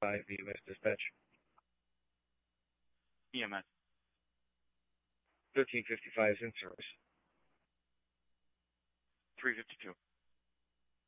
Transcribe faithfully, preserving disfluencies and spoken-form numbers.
five, E M S dispatch. E M S. thirteen fifty-five is in service. three fifty-two.